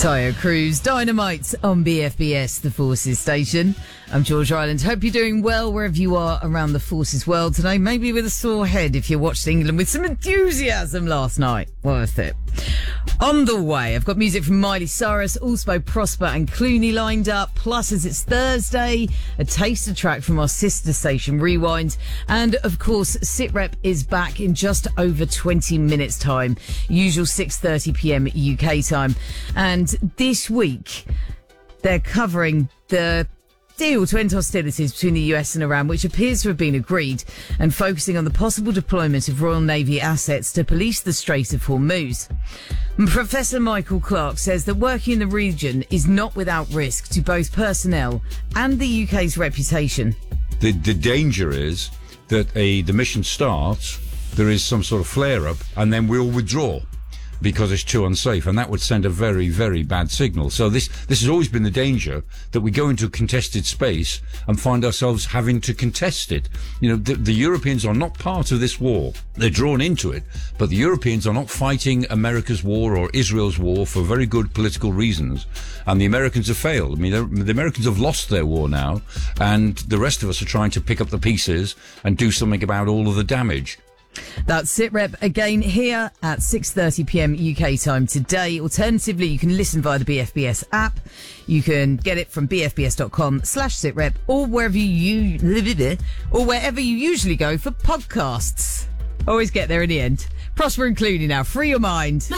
Tyre Cruise, Dynamite on BFBS, the Forces station. I'm George Ireland. Hope you're doing well wherever you are around the Forces world today. Maybe with a sore head if you watched England with some enthusiasm last night. Worth it. On the way, I've got music from Miley Cyrus, also Prosper and Clooney lined up. Plus, as it's Thursday, a taster track from our sister station, Rewind. And, of course, SitRep is back in just over 20 minutes' time. Usual 6:30pm UK time. And this week, they're covering the deal to end hostilities between the US and Iran, which appears to have been agreed, and focusing on the possible deployment of Royal Navy assets to police the Strait of Hormuz. Professor Michael Clark says that working in the region is not without risk to both personnel and the UK's reputation. The danger is that the mission starts, there is some sort of flare-up, and then we'll withdraw because it's too unsafe, and that would send a very, very bad signal. So this has always been the danger, that we go into a contested space and find ourselves having to contest it. You know, the Europeans are not part of this war. They're drawn into it, but the Europeans are not fighting America's war or Israel's war for very good political reasons, and the Americans have failed. I mean, the Americans have lost their war now, and the rest of us are trying to pick up the pieces and do something about all of the damage. That's SitRep again here at 6:30pm UK time today. Alternatively, you can listen via the BFBS app. You can get it from bfbs.com/SitRep or wherever you usually go for podcasts. Always get there in the end. Prosper and Clooney now. Free your mind.